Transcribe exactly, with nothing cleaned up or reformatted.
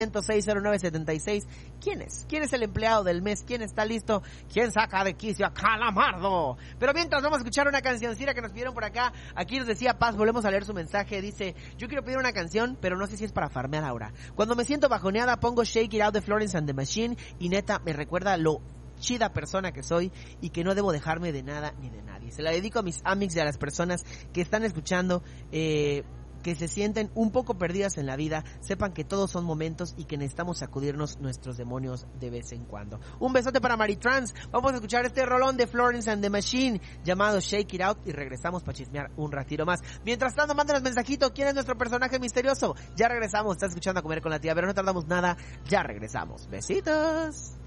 ciento seis cero nueve setenta y seis. ¿Quién es? ¿Quién es el empleado del mes? ¿Quién está listo? ¿Quién saca de quicio a Calamardo? Pero mientras vamos a escuchar una cancioncita que nos pidieron por acá. Aquí nos decía Paz, volvemos a leer su mensaje. Dice, yo quiero pedir una canción, pero no sé si es para farmear ahora. Cuando me siento bajoneada pongo Shake It Out de Florence and the Machine y neta me recuerda lo chida persona que soy y que no debo dejarme de nada ni de nadie. Se la dedico a mis amics y a las personas que están escuchando, eh... que se sienten un poco perdidas en la vida, sepan que todos son momentos y que necesitamos sacudirnos nuestros demonios de vez en cuando. Un besote para Maritrans. Vamos a escuchar este rolón de Florence and the Machine llamado Shake It Out y regresamos para chismear un ratito más. Mientras tanto, mándenos mensajito. ¿Quién es nuestro personaje misterioso? Ya regresamos. Estás escuchando A Comer con la Tía, pero no tardamos nada. Ya regresamos. Besitos.